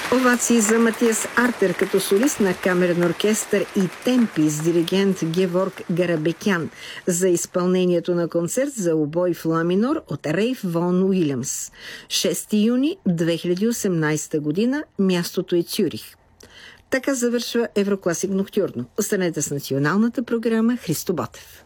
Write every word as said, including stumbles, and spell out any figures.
Овации за Матиас Артер като солист на камерен оркестър и темпи с диригент Геворг Гарабекян за изпълнението на концерт за обой в ла минор от Рейф Вон Уилямс. шести юни две хиляди и осемнадесета година, мястото е Цюрих. Така завършва Еврокласик ноктюрно. Останете с националната програма Христо Ботев.